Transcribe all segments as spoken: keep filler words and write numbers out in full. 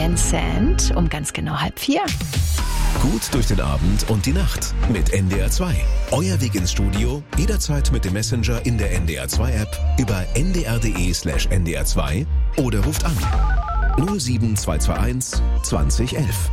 Sand um ganz genau halb vier. Gut durch den Abend und die Nacht mit N D R zwei. Euer Weg ins Studio, jederzeit mit dem Messenger in der N D R zwei App über n d r punkt d e slash n d r zwei oder ruft an null sieben zwei zwei eins zwanzig elf.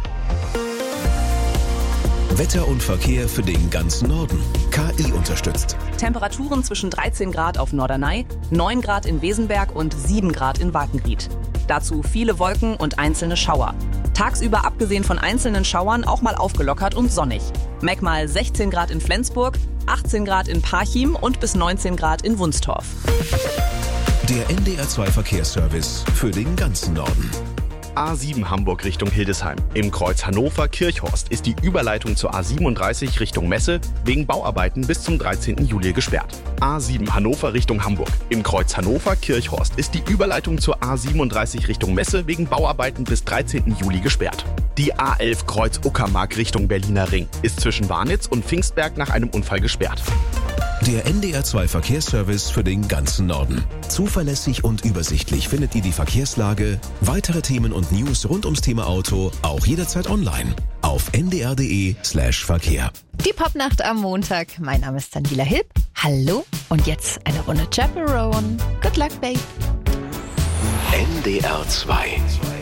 Wetter und Verkehr für den ganzen Norden. K I unterstützt. Temperaturen zwischen dreizehn Grad auf Norderney, neun Grad in Wesenberg und sieben Grad in Wakenried. Dazu viele Wolken und einzelne Schauer. Tagsüber abgesehen von einzelnen Schauern auch mal aufgelockert und sonnig. Maximal sechzehn Grad in Flensburg, achtzehn Grad in Parchim und bis neunzehn Grad in Wunstorf. Der N D R zwei Verkehrsservice für den ganzen Norden. A sieben Hamburg Richtung Hildesheim. Im Kreuz Hannover-Kirchhorst ist die Überleitung zur A siebenunddreißig Richtung Messe wegen Bauarbeiten bis zum dreizehnten Juli gesperrt. A sieben Hannover Richtung Hamburg. Im Kreuz Hannover-Kirchhorst ist die Überleitung zur A siebenunddreißig Richtung Messe wegen Bauarbeiten bis dreizehnten Juli gesperrt. Die A elf Kreuz Uckermark Richtung Berliner Ring ist zwischen Warnitz und Pfingstberg nach einem Unfall gesperrt. Der N D R zwei Verkehrsservice für den ganzen Norden. Zuverlässig und übersichtlich findet ihr die Verkehrslage, weitere Themen und News rund ums Thema Auto auch jederzeit online auf n d r punkt d e slash verkehr. Die Popnacht am Montag. Mein Name ist Daniela Hilb. Hallo und jetzt eine Runde Chaperone. Good luck, babe. N D R zwei.